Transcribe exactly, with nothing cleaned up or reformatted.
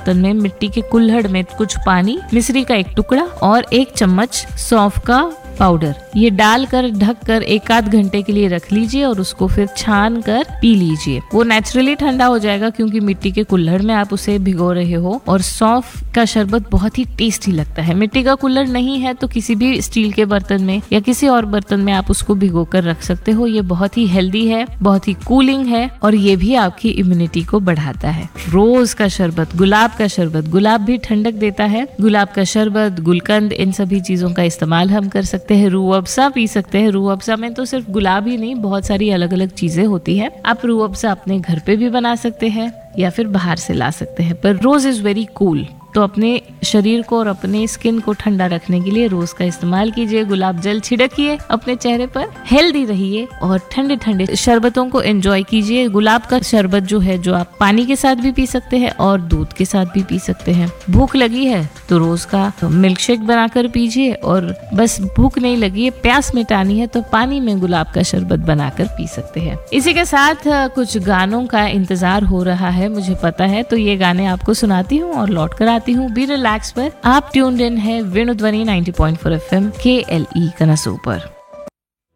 बर्तन में मिट्टी के कुल्हड़ में कुछ पानी, मिश्री का एक टुकड़ा और एक चम्मच सौंफ का पाउडर ये डालकर ढककर एक आध घंटे के लिए रख लीजिए और उसको फिर छान कर पी लीजिए। वो नेचुरली ठंडा हो जाएगा क्योंकि मिट्टी के कुल्हड़ में आप उसे भिगो रहे हो। और सौंफ का शरबत बहुत ही टेस्टी लगता है। मिट्टी का कुल्हड़ नहीं है तो किसी भी स्टील के बर्तन में या किसी और बर्तन में आप उसको भिगो कर रख सकते हो। ये बहुत ही हेल्दी है, बहुत ही कूलिंग है और ये भी आपकी इम्यूनिटी को बढ़ाता है। रोज का शरबत, गुलाब का शरबत, गुलाब भी ठंडक देता है। गुलाब का शरबत, गुलकंद, इन सभी चीजों का इस्तेमाल हम कर सकते हैं। रूह अफ़ज़ा पी सकते हैं। रूह अफ़ज़ा में तो सिर्फ गुलाब ही नहीं, बहुत सारी अलग अलग चीजें होती है। आप रूह अफ़ज़ा अपने घर पे भी बना सकते हैं या फिर बाहर से ला सकते हैं। पर रोज इज वेरी कूल, तो अपने शरीर को और अपने स्किन को ठंडा रखने के लिए रोज का इस्तेमाल कीजिए। गुलाब जल छिड़किए अपने चेहरे पर, हेल्दी रहिए और ठंडे ठंडे शरबतों को एंजॉय कीजिए। गुलाब का शरबत जो है, जो आप पानी के साथ भी पी सकते हैं और दूध के साथ भी पी सकते हैं। भूख लगी है तो रोज का मिल्क शेक बनाकर पीजिए और बस भूख नहीं लगी है, प्यास मिटानी है तो पानी में गुलाब का शरबत बनाकर पी सकते हैं। इसी के साथ कुछ गानों का इंतजार हो रहा है, मुझे पता है, तो ये गाने आपको सुनाती हूँ और लौट कर आती हूँ बी रिलैक्स पर। आप ट्यून्ड इन है वेणुध्वनि ninety point four F M के एल ई कनसू पर।